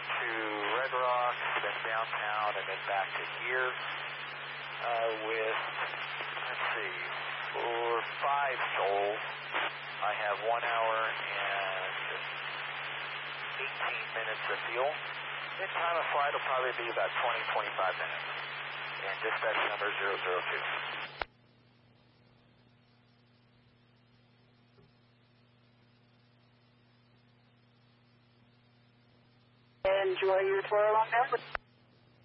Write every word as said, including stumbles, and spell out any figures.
to Red Rock, then downtown, and then back to here uh, with, let's see, for five souls, I have one hour and eighteen minutes of fuel. And time of flight will probably be about twenty, twenty-five minutes. And dispatch number zero zero two. Enjoy your tour along there.